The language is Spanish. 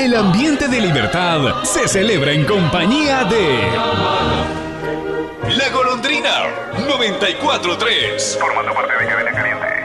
El ambiente de libertad se celebra en compañía de La Golondrina 94.3. Formando parte de Cadena Caliente.